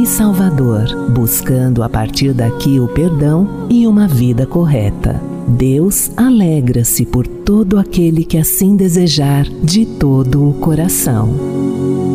e Salvador, buscando a partir daqui o perdão e uma vida correta. Deus alegra-se por todo aquele que assim desejar de todo o coração.